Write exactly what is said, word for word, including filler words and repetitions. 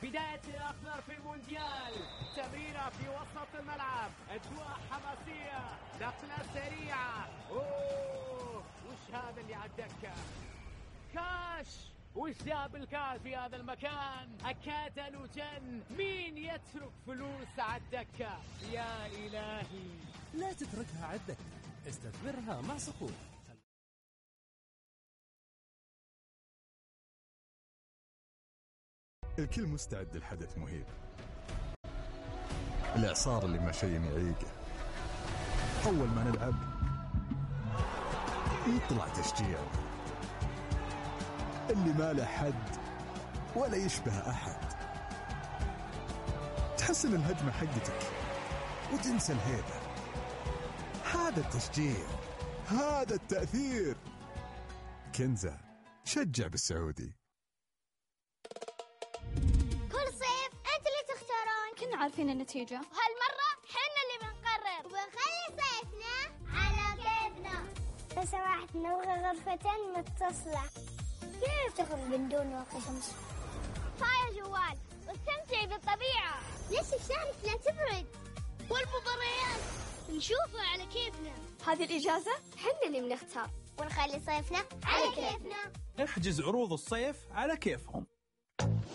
بداية الأخضر في المونديال، تمريرة في وسط الملعب، أجواء حماسية، نقلة سريعة. أوه وش هذا اللي على الدكة؟ كاش، وش جاب الكاش في هذا المكان؟ أكاد أن أجن، مين يترك فلوس على الدكة؟ يا إلهي، لا تتركها على الدكة، استثمرها مع صفوف. الكل مستعد للحدث مهيب، الإعصار اللي ما شيء يعيقه. أول ما نلعب يطلع تشجيع اللي ما له حد ولا يشبه أحد. تحسن الهجمة حقتك وتنسى الهيبة. هذا التشجيع، هذا التأثير. كنزة، شجع بالسعودي. كنا عارفين النتيجة، وهالمرة حنا اللي بنقرر وبنخلي صيفنا على كيفنا. لو سمحت نبغى غرفتين متصلة. كيف تخرج من دون واقي شمس؟ طاية جوال واستمتعي بالطبيعة. ليش الشارع لا تبرد؟ والمباريات نشوفها على كيفنا. هذه الإجازة حنا اللي بنختار ونخلي صيفنا على كيفنا. احجز عروض الصيف على كيفهم.